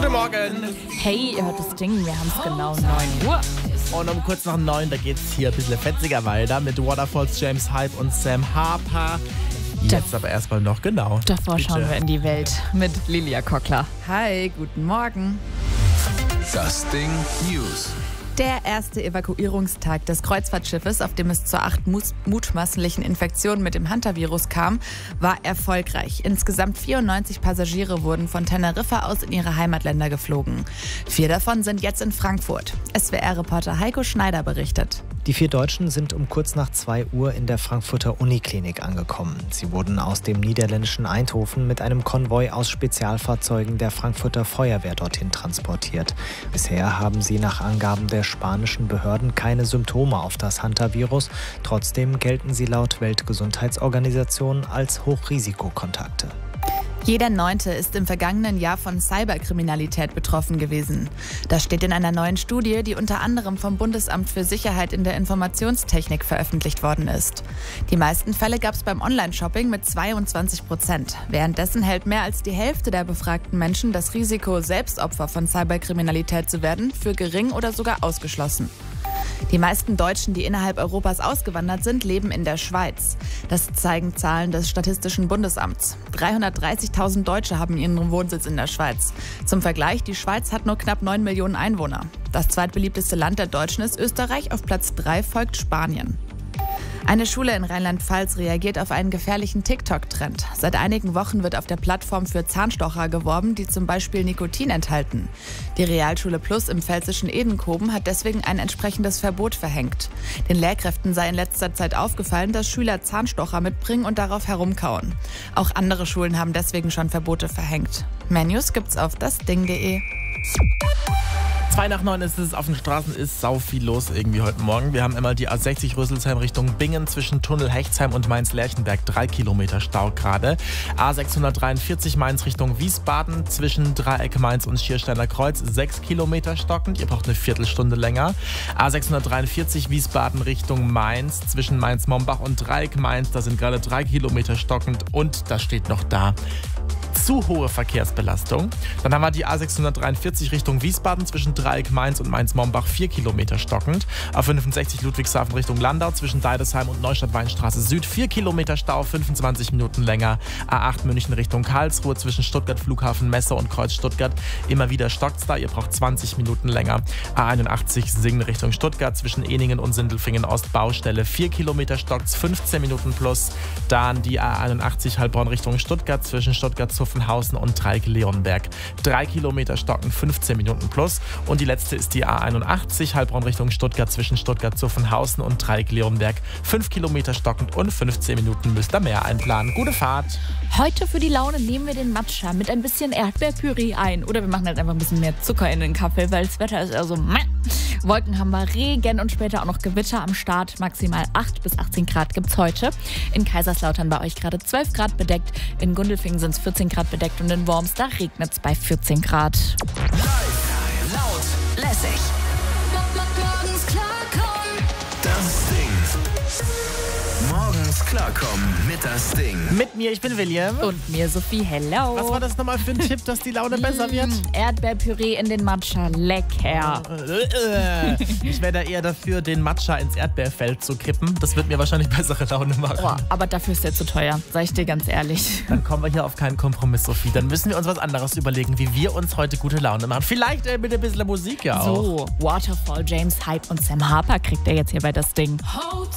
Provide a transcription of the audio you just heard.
Guten Morgen. Hey, ihr hört das Ding, wir haben es genau 9 Uhr. Und um kurz nach 9, da geht's hier ein bisschen fetziger weiter mit Waterfalls, James Hype und Sam Harper. Jetzt aber erstmal noch genau. Davor Bitte. schauen wir in die Welt mit Lilia Kockler. Hi, guten Morgen. Das Ding News. Der erste Evakuierungstag des Kreuzfahrtschiffes, auf dem es zu 8 mutmaßlichen Infektionen mit dem Hantavirus kam, war erfolgreich. Insgesamt 94 Passagiere wurden von Teneriffa aus in ihre Heimatländer geflogen. 4 davon sind jetzt in Frankfurt. SWR-Reporter Heiko Schneider berichtet. Die 4 Deutschen sind um kurz nach 2 Uhr in der Frankfurter Uniklinik angekommen. Sie wurden aus dem niederländischen Eindhoven mit einem Konvoi aus Spezialfahrzeugen der Frankfurter Feuerwehr dorthin transportiert. Bisher haben sie nach Angaben der spanischen Behörden keine Symptome auf das Hantavirus. Trotzdem gelten sie laut Weltgesundheitsorganisation als Hochrisikokontakte. Jeder 9. ist im vergangenen Jahr von Cyberkriminalität betroffen gewesen. Das steht in einer neuen Studie, die unter anderem vom Bundesamt für Sicherheit in der Informationstechnik veröffentlicht worden ist. Die meisten Fälle gab es beim Online-Shopping mit 22%. Währenddessen hält mehr als die Hälfte der befragten Menschen das Risiko, selbst Opfer von Cyberkriminalität zu werden, für gering oder sogar ausgeschlossen. Die meisten Deutschen, die innerhalb Europas ausgewandert sind, leben in der Schweiz. Das zeigen Zahlen des Statistischen Bundesamts. 330.000 Deutsche haben ihren Wohnsitz in der Schweiz. Zum Vergleich, die Schweiz hat nur knapp 9 Millionen Einwohner. Das zweitbeliebteste Land der Deutschen ist Österreich, auf Platz 3 folgt Spanien. Eine Schule in Rheinland-Pfalz reagiert auf einen gefährlichen TikTok-Trend. Seit einigen Wochen wird auf der Plattform für Zahnstocher geworben, die zum Beispiel Nikotin enthalten. Die Realschule Plus im pfälzischen Edenkoben hat deswegen ein entsprechendes Verbot verhängt. Den Lehrkräften sei in letzter Zeit aufgefallen, dass Schüler Zahnstocher mitbringen und darauf herumkauen. Auch andere Schulen haben deswegen schon Verbote verhängt. Mehr News gibt's auf dasding.de. 2 nach 9 ist es, auf den Straßen ist sau viel los irgendwie heute Morgen. Wir haben einmal die A60 Rüsselsheim Richtung Bingen zwischen Tunnel Hechtsheim und Mainz-Lerchenberg 3 Kilometer Stau gerade. A643 Mainz Richtung Wiesbaden zwischen Dreieck Mainz und Schiersteiner Kreuz 6 Kilometer stockend. Ihr braucht eine Viertelstunde länger. A643 Wiesbaden Richtung Mainz zwischen Mainz-Mombach und Dreieck Mainz. Da sind gerade 3 Kilometer stockend und das steht noch da. Zu hohe Verkehrsbelastung. Dann haben wir die A643 Richtung Wiesbaden zwischen Dreieck Mainz und Mainz-Mombach 4 Kilometer stockend. A65 Ludwigshafen Richtung Landau zwischen Deidesheim und Neustadt-Weinstraße Süd 4 Kilometer Stau, 25 Minuten länger. A8 München Richtung Karlsruhe zwischen Stuttgart Flughafen Messe und Kreuz Stuttgart. Immer wieder stockt's da, ihr braucht 20 Minuten länger. A81 Singen Richtung Stuttgart zwischen Eningen und Sindelfingen Ost Baustelle 4 Kilometer stockt's, 15 Minuten plus. Dann die A81 Heilbronn Richtung Stuttgart zwischen Stuttgart-Zuffenhausen und Dreieck-Leonberg. 3 Kilometer stocken, 15 Minuten plus. Und die letzte ist die A81 Heilbronn Richtung Stuttgart zwischen Stuttgart-Zuffenhausen und Dreieck-Leonberg. 5 Kilometer stockend und 15 Minuten müsst ihr mehr einplanen. Gute Fahrt! Heute für die Laune nehmen wir den Matcha mit ein bisschen Erdbeerpüree ein. Oder wir machen halt einfach ein bisschen mehr Zucker in den Kaffee, weil das Wetter ist eher so meh. Wolken haben wir, Regen und später auch noch Gewitter am Start. Maximal 8 bis 18 Grad gibt's heute. In Kaiserslautern bei euch gerade 12 Grad bedeckt. In Gundelfingen sind es 14 Grad bedeckt und in Worms, da regnet es bei 14 Grad. Laut, lässig. Morgens klarkommen. das Ding. Morgens klarkommen mit das Ding. Mit mir, ich bin William. Und mir Sophie, hello. Was war das nochmal für ein Tipp, dass die Laune besser wird? Erdbeerpüree in den Matcha, lecker. Ich wäre da eher dafür, den Matcha ins Erdbeerfeld zu kippen. Das wird mir wahrscheinlich bessere Laune machen. Boah, aber dafür ist der zu teuer, sag ich dir ganz ehrlich. Dann kommen wir hier auf keinen Kompromiss, Sophie. Dann müssen wir uns was anderes überlegen, wie wir uns heute gute Laune machen. Vielleicht mit ein bisschen Musik ja auch. So, Waterfall, James Hype und Sam Harper kriegt er jetzt hier bei das Ding. Hold